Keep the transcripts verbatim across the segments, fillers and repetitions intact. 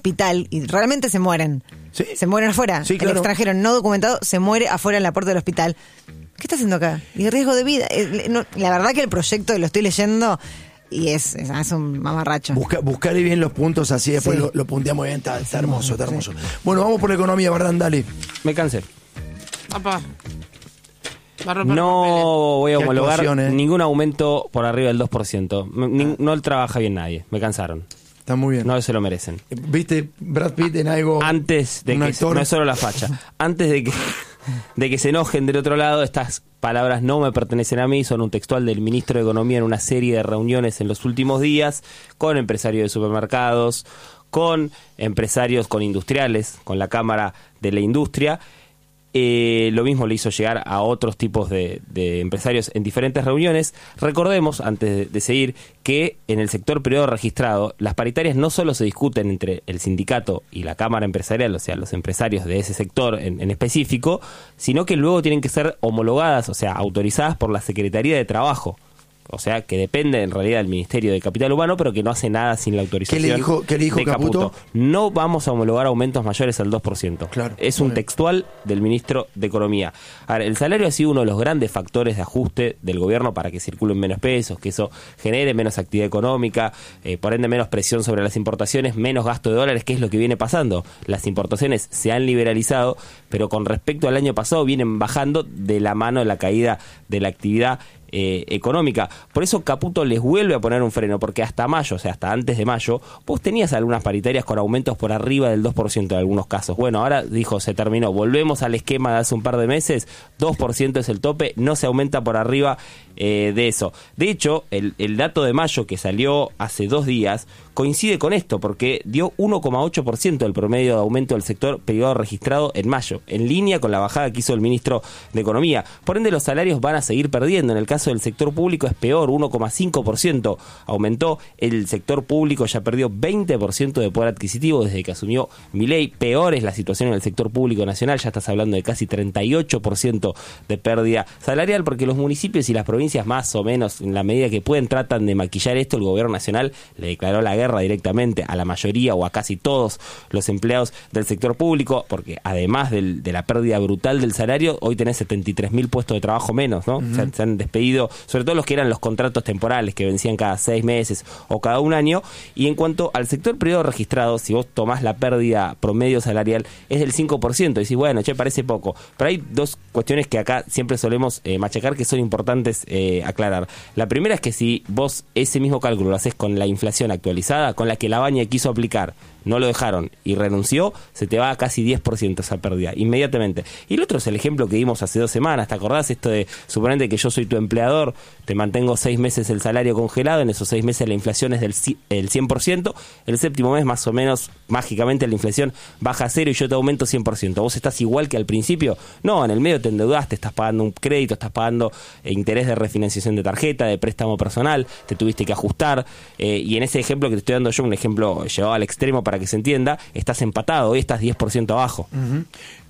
hospital y realmente se mueren. Sí. Se mueren afuera. Sí, claro. El extranjero no documentado se muere afuera en la puerta del hospital. ¿Qué está haciendo acá? Y riesgo de vida. Eh, no, la verdad que el proyecto lo estoy leyendo y es, es, es un mamarracho. Busca, buscarle bien los puntos así, después Sí. lo, lo punteamos bien. Está, está hermoso, está hermoso. Bueno, vamos por la economía, Bardán, dale. Me cansé. Papá. Va a romper No papeles. voy a Qué homologar actuación, eh. ningún aumento por arriba del dos por ciento. Ni- no trabaja bien nadie. Me cansaron. Está muy bien. No se lo merecen. ¿Viste Brad Pitt en algo? Antes de un que actor? no es solo la facha, antes de que de que se enojen del otro lado, estas palabras no me pertenecen a mí, son un textual del ministro de Economía en una serie de reuniones en los últimos días con empresarios de supermercados, con empresarios, con industriales, con la Cámara de la Industria. Eh, lo mismo le hizo llegar a otros tipos de, de empresarios en diferentes reuniones. Recordemos, antes de, de seguir, que en el sector privado registrado las paritarias no solo se discuten entre el sindicato y la Cámara Empresarial, o sea, los empresarios de ese sector en, en específico, sino que luego tienen que ser homologadas, o sea, autorizadas por la Secretaría de Trabajo. O sea, que depende en realidad del Ministerio de Capital Humano, pero que no hace nada sin la autorización. ¿Qué le dijo- qué le dijo de Caputo? No vamos a homologar aumentos mayores al dos por ciento. Claro, Es muy un bien. textual del ministro de Economía. Ahora, el salario ha sido uno de los grandes factores de ajuste del gobierno para que circulen menos pesos, que eso genere menos actividad económica, eh, por ende menos presión sobre las importaciones, menos gasto de dólares, que es lo que viene pasando. Las importaciones se han liberalizado, pero con respecto al año pasado vienen bajando de la mano de la caída de la actividad Eh, económica. Por eso Caputo les vuelve a poner un freno, porque hasta mayo, o sea, hasta antes de mayo, vos tenías algunas paritarias con aumentos por arriba del dos por ciento en algunos casos. Bueno, ahora dijo, se terminó, volvemos al esquema de hace un par de meses, dos por ciento es el tope, no se aumenta por arriba eh, de eso. De hecho, el, el dato de mayo que salió hace dos días coincide con esto, porque dio uno coma ocho por ciento del promedio de aumento del sector privado registrado en mayo, en línea con la bajada que hizo el ministro de Economía. Por ende, los salarios van a seguir perdiendo. En el caso del sector público es peor, uno coma cinco por ciento aumentó. El sector público ya perdió veinte por ciento de poder adquisitivo desde que asumió Milei. Peor es la situación en el sector público nacional, ya estás hablando de casi treinta y ocho por ciento de pérdida salarial, porque los municipios y las provincias más o menos, en la medida que pueden, tratan de maquillar esto. El gobierno nacional le declaró la guerra directamente a la mayoría o a casi todos los empleados del sector público, porque además del, de la pérdida brutal del salario, hoy tenés setenta y tres mil puestos de trabajo menos, ¿no? Uh-huh. se, se han despedido, sobre todo los que eran los contratos temporales, que vencían cada seis meses o cada un año. Y en cuanto al sector privado registrado, si vos tomás la pérdida promedio salarial, es del cinco por ciento. Y decís, bueno, che, parece poco. Pero hay dos cuestiones que acá siempre solemos eh, machacar, que son importantes eh, aclarar. La primera es que si vos ese mismo cálculo lo haces con la inflación actualizada, con la que la Baña quiso aplicar, no lo dejaron y renunció, se te va a casi diez por ciento esa pérdida, inmediatamente. Y el otro es el ejemplo que dimos hace dos semanas, ¿te acordás? Esto de, suponete que yo soy tu empleador, te mantengo seis meses el salario congelado, en esos seis meses la inflación es del el cien por ciento, el séptimo mes más o menos, mágicamente la inflación baja a cero y yo te aumento cien por ciento. ¿Vos estás igual que al principio? No, en el medio te endeudaste, estás pagando un crédito, estás pagando eh, interés de refinanciación de tarjeta, de préstamo personal, te tuviste que ajustar, eh, y en ese ejemplo que te estoy dando yo, un ejemplo llevado al extremo para que se entienda, estás empatado, hoy estás diez por ciento abajo. Uh-huh.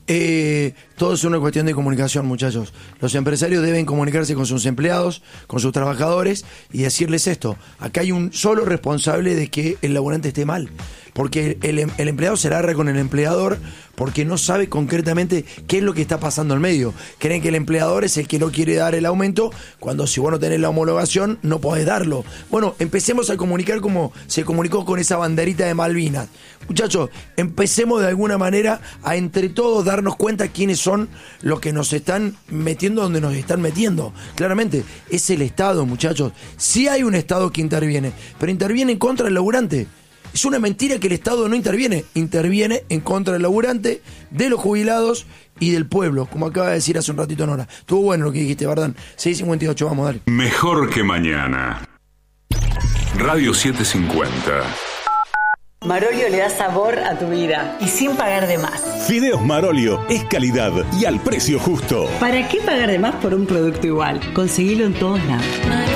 Eh, todo es una cuestión de comunicación, muchachos. Los empresarios deben comunicarse con sus empleados, con sus trabajadores y decirles esto. Acá hay un solo responsable de que el laburante esté mal, porque el, el empleado se agarra con el empleador porque no sabe concretamente qué es lo que está pasando en medio. Creen que el empleador es el que no quiere dar el aumento, cuando si vos no tenés la homologación no podés darlo. Bueno, empecemos a comunicar como se comunicó con esa banderita de Malvinas. Muchachos, empecemos de alguna manera a entre todos darnos cuenta quiénes son los que nos están metiendo donde nos están metiendo. Claramente, es el Estado, muchachos. Sí hay un Estado que interviene, pero interviene en contra del laburante. Es una mentira que el Estado no interviene. Interviene en contra del laburante, de los jubilados y del pueblo, como acaba de decir hace un ratito Nora. Estuvo bueno lo que dijiste, Bardán. seis cincuenta y ocho, vamos, dale. Mejor que mañana. Radio setecientos cincuenta. Marolio le da sabor a tu vida y sin pagar de más. Fideos Marolio es calidad y al precio justo. ¿Para qué pagar de más por un producto igual? Conseguilo en todos lados.